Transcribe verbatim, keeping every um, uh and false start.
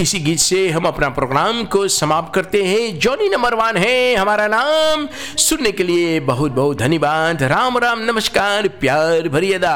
इसी गीत से हम अपना प्रोग्राम को समाप्त करते हैं। जॉनी नंबर वन है हमारा नाम। सुनने के लिए बहुत बहुत धन्यवाद। राम राम, नमस्कार, प्यार भरी अदा।